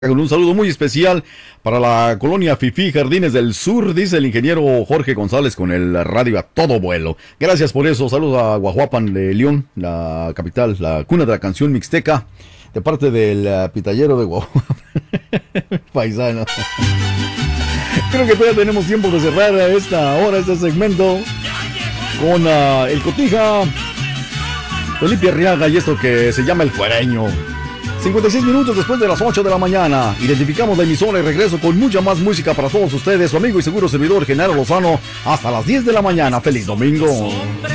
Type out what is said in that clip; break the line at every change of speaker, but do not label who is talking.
Un saludo muy especial para la colonia Fifi Jardines del Sur, dice el ingeniero Jorge González con el radio a todo vuelo. Gracias por eso. Saludos a Guajuapan de León, la capital, la cuna de la canción mixteca, de parte del pitallero de Guajuapan. Paisano. Creo que todavía tenemos tiempo de cerrar a esta hora, este segmento, con el Cotija, Felipe Arriaga y esto que se llama El Fuereño. 56 minutos después de las 8 de la mañana. Identificamos la emisora y regreso con mucha más música para todos ustedes. Su amigo y seguro servidor Genaro Lozano. Hasta las 10 de la mañana. ¡Feliz domingo!